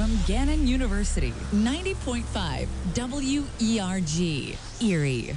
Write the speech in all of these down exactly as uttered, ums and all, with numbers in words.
from Gannon University. ninety point five W E R G, Erie.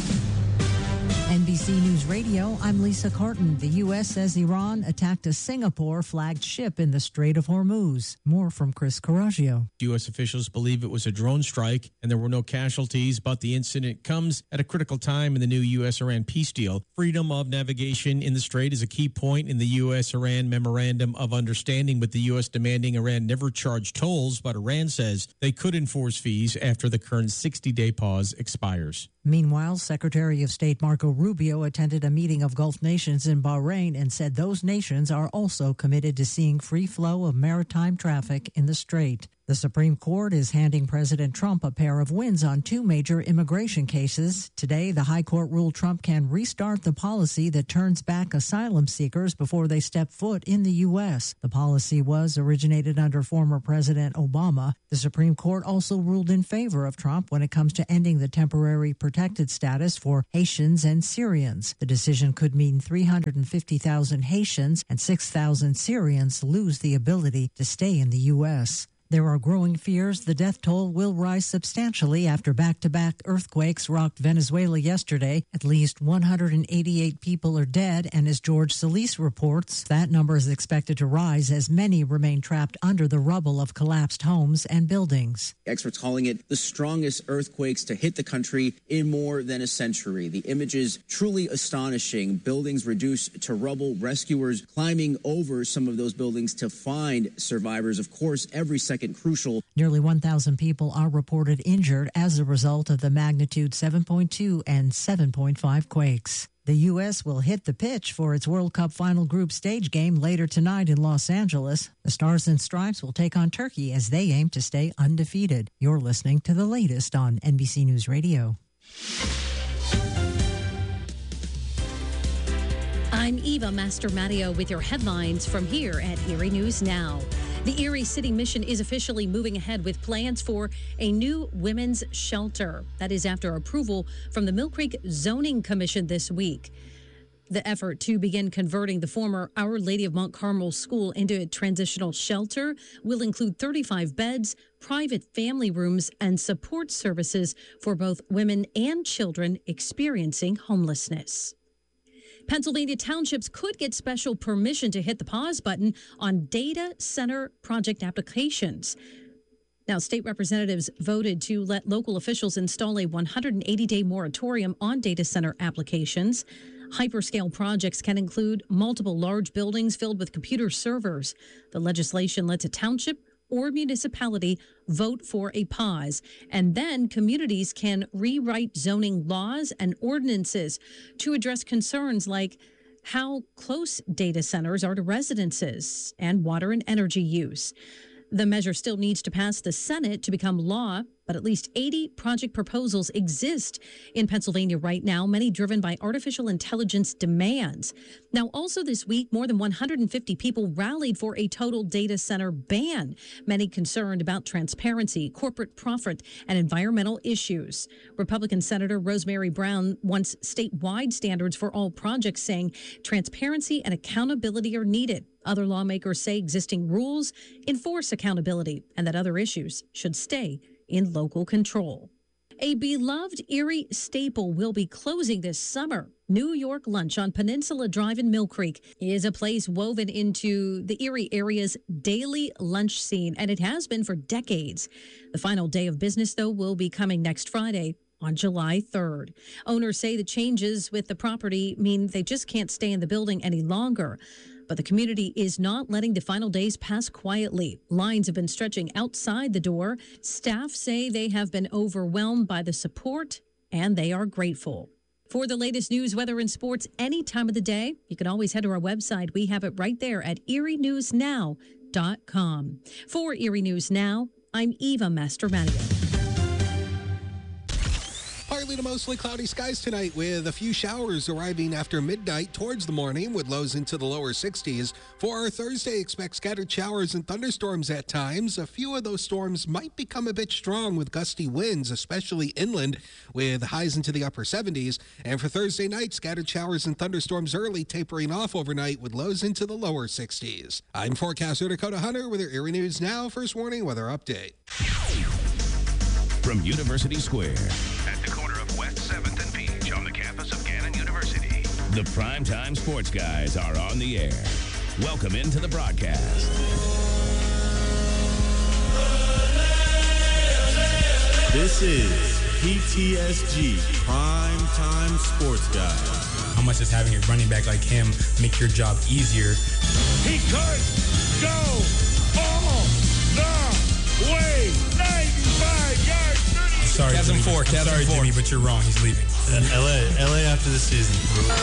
N B C News Radio, I'm Lisa Carton. The U S says Iran attacked a Singapore-flagged ship in the Strait of Hormuz. More from Chris Coraggio. U S officials believe it was a drone strike and there were no casualties, but the incident comes at a critical time in the new U S Iran peace deal. Freedom of navigation in the strait is a key point in the U S Iran Memorandum of Understanding, with the U S demanding Iran never charge tolls, but Iran says they could enforce fees after the current sixty-day pause expires. Meanwhile, Secretary of State Marco Rubio attended a meeting of Gulf nations in Bahrain and said those nations are also committed to seeing free flow of maritime traffic in the strait. The Supreme Court is handing President Trump a pair of wins on two major immigration cases. Today, the High Court ruled Trump can restart the policy that turns back asylum seekers before they step foot in the U S. The policy was originated under former President Obama. The Supreme Court also ruled in favor of Trump when it comes to ending the temporary protected status for Haitians and Syrians. The decision could mean three hundred fifty thousand Haitians and six thousand Syrians lose the ability to stay in the U S. There are growing fears the death toll will rise substantially after back-to-back earthquakes rocked Venezuela yesterday. At least one hundred eighty-eight people are dead, and as George Solis reports, that number is expected to rise as many remain trapped under the rubble of collapsed homes and buildings. Experts calling it the strongest earthquakes to hit the country in more than a century. The images truly astonishing. Buildings reduced to rubble, rescuers climbing over some of those buildings to find survivors. Of course, every second crucial. Nearly one thousand people are reported injured as a result of the magnitude seven point two and seven point five quakes. The U S will hit the pitch for its World Cup final group stage game later tonight in Los Angeles. The Stars and Stripes will take on Turkey as they aim to stay undefeated. You're listening to the latest on N B C News Radio. I'm Eva Mastromattio with your headlines from here at Erie News Now. The Erie City Mission is officially moving ahead with plans for a new women's shelter. That is after approval from the Mill Creek Zoning Commission this week. The effort to begin converting the former Our Lady of Mount Carmel School into a transitional shelter will include thirty-five beds, private family rooms, and support services for both women and children experiencing homelessness. Pennsylvania townships could get special permission to hit the pause button on data center project applications. Now, state representatives voted to let local officials install a one hundred eighty day moratorium on data center applications. Hyperscale projects can include multiple large buildings filled with computer servers. The legislation lets a township or municipality vote for a pause, and then communities can rewrite zoning laws and ordinances to address concerns like how close data centers are to residences and water and energy use. The measure still needs to pass the Senate to become law, but at least eighty project proposals exist in Pennsylvania right now, many driven by artificial intelligence demands. Now, also this week, more than one hundred fifty people rallied for a total data center ban, many concerned about transparency, corporate profit, and environmental issues. Republican Senator Rosemary Brown wants statewide standards for all projects, saying transparency and accountability are needed. Other lawmakers say existing rules enforce accountability and that other issues should stay in local control. A beloved Erie staple will be closing this summer. New York Lunch on Peninsula Drive in Mill Creek is a place woven into the Erie area's daily lunch scene, and it has been for decades. The final day of business, though, will be coming next Friday on July third. Owners say the changes with the property mean they just can't stay in the building any longer. But the community is not letting the final days pass quietly. Lines have been stretching outside the door. Staff say they have been overwhelmed by the support, and they are grateful. For the latest news, weather, and sports any time of the day, you can always head to our website. We have it right there at erie news now dot com. For Erie News Now, I'm Eva Mastromattio. Partly to mostly cloudy skies tonight with a few showers arriving after midnight towards the morning with lows into the lower sixties. For our Thursday, expect scattered showers and thunderstorms at times. A few of those storms might become a bit strong with gusty winds, especially inland, with highs into the upper seventies. And for Thursday night, scattered showers and thunderstorms early, tapering off overnight with lows into the lower sixties. I'm forecaster Dakota Hunter with your Erie News Now First Warning Weather Update. From University Square, at the corner of West seventh and Peach on the campus of Gannon University, the Primetime Sports Guys are on the air. Welcome into the broadcast. This is P T S G Primetime Sports Guys. How much does having a running back like him make your job easier? He could go all the way. ninety-five yards. Sorry, Chasm Jimmy, four, I'm Chasm sorry, four. Jimmy, but you're wrong. He's leaving. Uh, L A, L A after the season.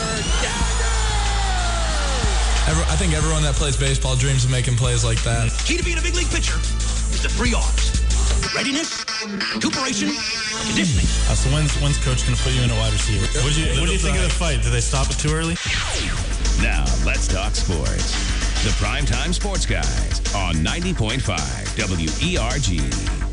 Every, I think everyone that plays baseball dreams of making plays like that. Key to being a big league pitcher is the three R's. Readiness, recuperation, conditioning. Uh, so when's, when's coach going to put you in a wide receiver? What do you, what do you think of the fight? Did they stop it too early? Now, let's talk sports. The Primetime Sports Guys on ninety point five W E R G.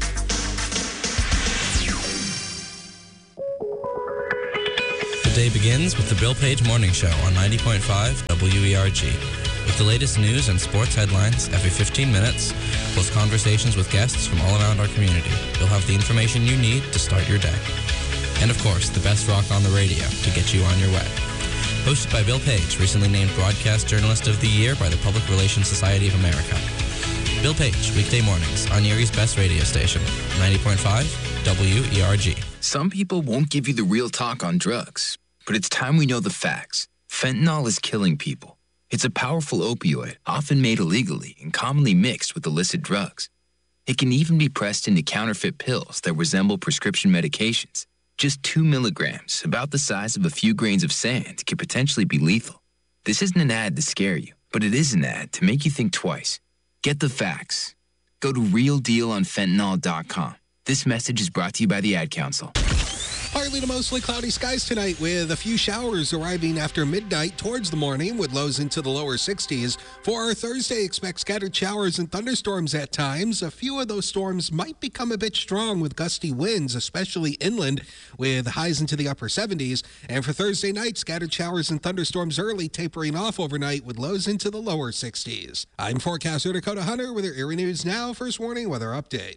The day begins with the Bill Page Morning Show on ninety point five W E R G. With the latest news and sports headlines every fifteen minutes, plus conversations with guests from all around our community, you'll have the information you need to start your day. And of course, the best rock on the radio to get you on your way. Hosted by Bill Page, recently named Broadcast Journalist of the Year by the Public Relations Society of America. Bill Page, weekday mornings on Erie's best radio station, ninety point five W E R G. Some people won't give you the real talk on drugs, but it's time we know the facts. Fentanyl is killing people. It's a powerful opioid, often made illegally and commonly mixed with illicit drugs. It can even be pressed into counterfeit pills that resemble prescription medications. Just two milligrams, about the size of a few grains of sand, could potentially be lethal. This isn't an ad to scare you, but it is an ad to make you think twice. Get the facts. Go to real deal on fentanyl dot com. This message is brought to you by the Ad Council. Partly to mostly cloudy skies tonight with a few showers arriving after midnight towards the morning with lows into the lower sixties. For our Thursday, expect scattered showers and thunderstorms at times. A few of those storms might become a bit strong with gusty winds, especially inland, with highs into the upper seventies. And for Thursday night, scattered showers and thunderstorms early, tapering off overnight with lows into the lower sixties. I'm forecaster Dakota Hunter with your Erie News Now First Warning Weather Update.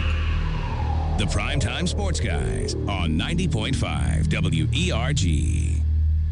The Primetime Sports Guys on ninety point five W E R G.